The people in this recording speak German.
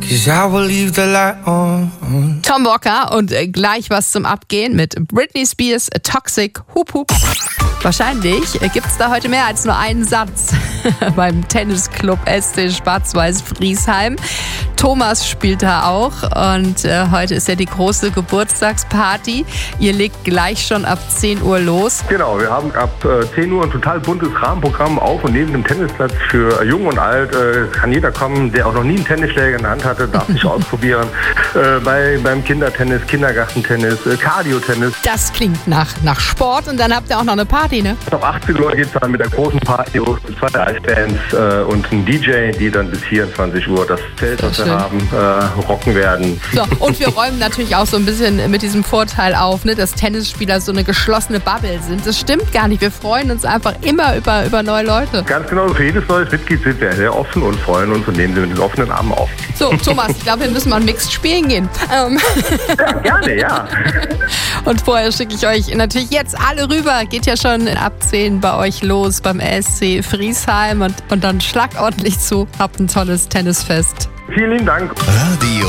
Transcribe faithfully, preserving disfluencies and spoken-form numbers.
'cause I will leave the light on. Tom Walker und gleich was zum Abgehen mit Britney Spears, Toxic, Hup Hup. Wahrscheinlich gibt es da heute mehr als nur einen Satz beim Tennisclub S C Schwarz-Weiß Friesheim. Thomas spielt da auch und äh, heute ist ja die große Geburtstagsparty. Ihr legt gleich schon ab zehn Uhr los. Genau, wir haben ab äh, zehn Uhr ein total buntes Rahmenprogramm auf und neben dem Tennisplatz für Jung und Alt äh, kann jeder kommen, der auch noch nie einen Tennisschläger in der Hand hatte, darf sich ausprobieren. Äh, bei, beim Kindertennis, Kindergartentennis, äh, Cardio-Tennis. Das klingt nach, nach Sport und dann habt ihr auch noch eine Party, ne? Ab achtzehn Uhr geht es dann mit der großen Party los, mit zwei Live-Bands äh, und einem D J, die dann bis vierundzwanzig Uhr das Zelt, was wir haben, äh, rocken werden. So, und wir räumen natürlich auch so ein bisschen mit diesem Vorteil auf, ne, dass Tennisspieler so eine geschlossene Bubble sind. Das stimmt gar nicht. Wir freuen uns einfach immer über, über neue Leute. Ganz genau, für jedes neues Mitglied sind wir sehr offen und freuen uns und nehmen sie mit den offenen Armen auf. So, Thomas, ich glaube, wir müssen mal ein Mixed spielen gehen. Ähm. Ja, gerne, ja. Und vorher schicke ich euch natürlich jetzt alle rüber. Geht ja schon ab zehn bei euch los beim S C Friesheim und, und dann schlagt ordentlich zu. Habt ein tolles Tennisfest. Vielen lieben Dank. Radio